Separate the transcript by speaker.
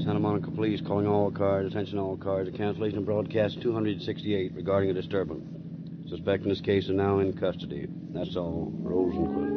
Speaker 1: Santa Monica Police calling all cars, attention all cars, a cancellation of broadcast 268 regarding a disturbance. Suspect in this case is now in custody. That's all. Rosenquist.